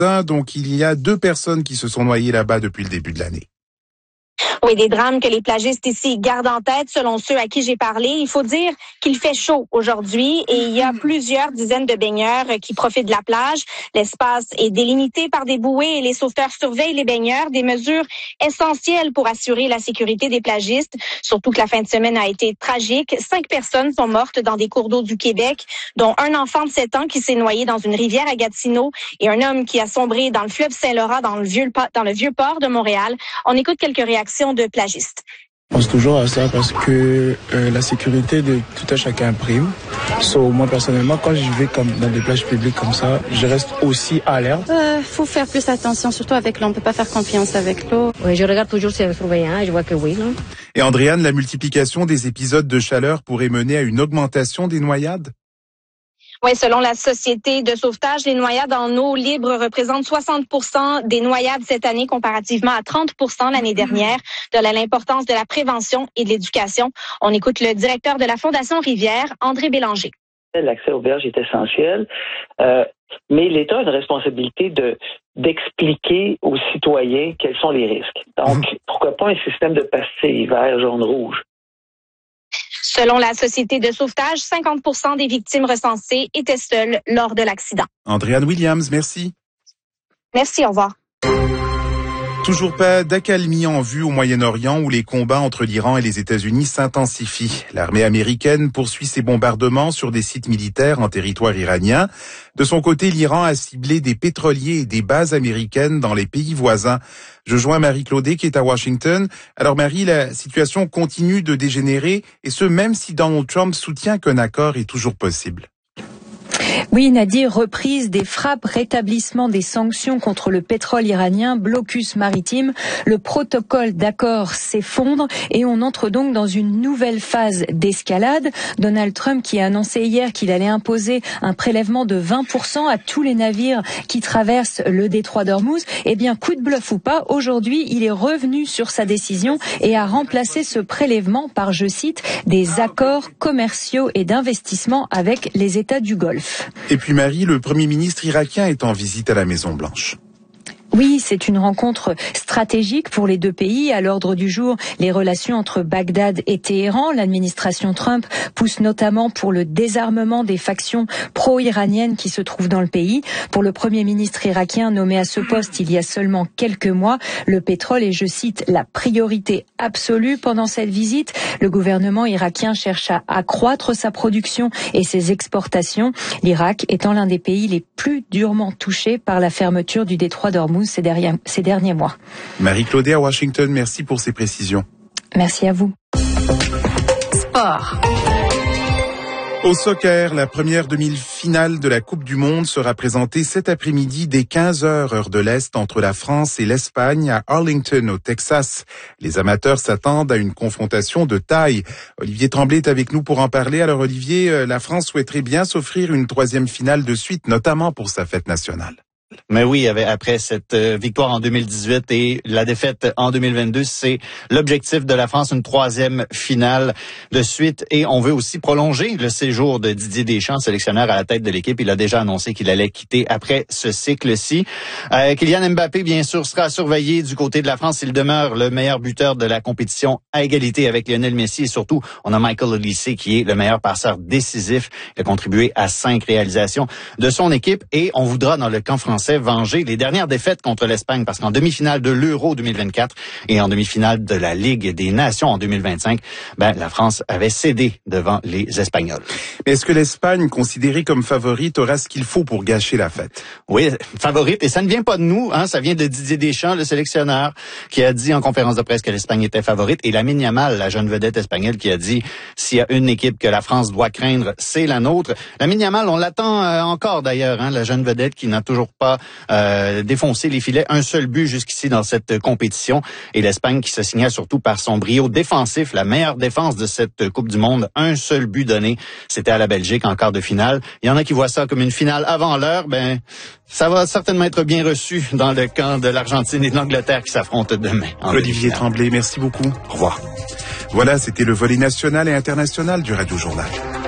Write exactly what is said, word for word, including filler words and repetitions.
Donc il y a deux personnes qui se sont noyées là-bas depuis le début de l'année. Oui, des drames que les plagistes ici gardent en tête, selon ceux à qui j'ai parlé. Il faut dire qu'il fait chaud aujourd'hui et il y a plusieurs dizaines de baigneurs qui profitent de la plage. L'espace est délimité par des bouées et les sauveteurs surveillent les baigneurs, des mesures essentielles pour assurer la sécurité des plagistes. Surtout que la fin de semaine a été tragique. Cinq personnes sont mortes dans des cours d'eau du Québec, dont un enfant de sept ans qui s'est noyé dans une rivière à Gatineau et un homme qui a sombré dans le fleuve Saint-Laurent dans le vieux, dans le vieux port de Montréal. On écoute quelques réactions de plagistes. Je pense toujours à ça parce que euh, la sécurité de tout un chacun prime. So, moi personnellement, quand je vais comme dans des plages publiques comme ça, je reste aussi alerte. Euh, faut faire plus attention, surtout avec l'eau. On peut pas faire confiance avec l'eau. Oui, je regarde toujours sur le surveillant et je vois que oui. Non? Et Andréane, la multiplication des épisodes de chaleur pourrait mener à une augmentation des noyades? Oui, selon la Société de sauvetage, les noyades en eau libre représentent soixante pour cent des noyades cette année comparativement à trente pour cent l'année dernière. De l'importance de la prévention et de l'éducation. On écoute le directeur de la Fondation Rivière, André Bélanger. L'accès aux berges est essentiel, euh, mais l'État a une responsabilité de d'expliquer aux citoyens quels sont les risques. Donc, pourquoi pas un système de pastilles vert, jaune, rouge? Selon la Société de sauvetage, cinquante pour cent des victimes recensées étaient seules lors de l'accident. Andréane Williams, merci. Merci, au revoir. Toujours pas d'accalmie en vue au Moyen-Orient où les combats entre l'Iran et les États-Unis s'intensifient. L'armée américaine poursuit ses bombardements sur des sites militaires en territoire iranien. De son côté, l'Iran a ciblé des pétroliers et des bases américaines dans les pays voisins. Je joins Marie Claudet qui est à Washington. Alors Marie, la situation continue de dégénérer et ce même si Donald Trump soutient qu'un accord est toujours possible. Oui, Nadir, reprise des frappes, rétablissement des sanctions contre le pétrole iranien, blocus maritime. Le protocole d'accord s'effondre et on entre donc dans une nouvelle phase d'escalade. Donald Trump qui a annoncé hier qu'il allait imposer un prélèvement de vingt pour cent à tous les navires qui traversent le détroit d'Ormuz. Eh bien, coup de bluff ou pas, aujourd'hui, il est revenu sur sa décision et a remplacé ce prélèvement par, je cite, des accords commerciaux et d'investissement avec les États du Golfe. Et puis Marie, le Premier ministre irakien est en visite à la Maison-Blanche. Oui, c'est une rencontre stratégique pour les deux pays. À l'ordre du jour, les relations entre Bagdad et Téhéran. L'administration Trump pousse notamment pour le désarmement des factions pro-iraniennes qui se trouvent dans le pays. Pour le Premier ministre irakien nommé à ce poste il y a seulement quelques mois, le pétrole est, je cite, la priorité absolue pendant cette visite. Le gouvernement irakien cherche à accroître sa production et ses exportations, l'Irak étant l'un des pays les plus durement touchés par la fermeture du détroit d'Ormuz Ces derniers, ces derniers mois. Marie Claudet à Washington, merci pour ces précisions. Merci à vous. Sport. Au soccer, la première demi-finale de la Coupe du Monde sera présentée cet après-midi dès quinze heures heure de l'Est entre la France et l'Espagne à Arlington au Texas. Les amateurs s'attendent à une confrontation de taille. Olivier Tremblay est avec nous pour en parler. Alors Olivier, la France souhaiterait bien s'offrir une troisième finale de suite, notamment pour sa fête nationale. Mais oui, après cette victoire en deux mille dix-huit et la défaite en deux mille vingt-deux, c'est l'objectif de la France, une troisième finale de suite. Et on veut aussi prolonger le séjour de Didier Deschamps, sélectionneur à la tête de l'équipe. Il a déjà annoncé qu'il allait quitter après ce cycle-ci. Euh, Kylian Mbappé, bien sûr, sera surveillé du côté de la France. Il demeure le meilleur buteur de la compétition à égalité avec Lionel Messi. Et surtout, on a Michael Olise qui est le meilleur passeur décisif. Il a contribué à cinq réalisations de son équipe. Et on voudra, dans le camp français, venger les dernières défaites contre l'Espagne parce qu'en demi-finale de l'Euro deux mille vingt-quatre et en demi-finale de la Ligue des Nations en deux mille vingt-cinq, ben, la France avait cédé devant les Espagnols. Mais est-ce que l'Espagne, considérée comme favorite, aura ce qu'il faut pour gâcher la fête? Oui, favorite. Et ça ne vient pas de nous, hein. Ça vient de Didier Deschamps, le sélectionneur, qui a dit en conférence de presse que l'Espagne était favorite. Et Lamine Yamal, la jeune vedette espagnole, qui a dit s'il y a une équipe que la France doit craindre, c'est la nôtre. Lamine Yamal, on l'attend euh, encore d'ailleurs, hein, la jeune vedette qui n'a toujours pas Euh, défoncer les filets. Un seul but jusqu'ici dans cette compétition. Et l'Espagne qui se signale surtout par son brio défensif, la meilleure défense de cette Coupe du Monde. Un seul but donné, c'était à la Belgique en quart de finale. Il y en a qui voient ça comme une finale avant l'heure. Ben, ça va certainement être bien reçu dans le camp de l'Argentine et de l'Angleterre qui s'affrontent demain. Olivier Tremblay, merci beaucoup. Au revoir. Voilà, c'était le volet national et international du Radio Journal.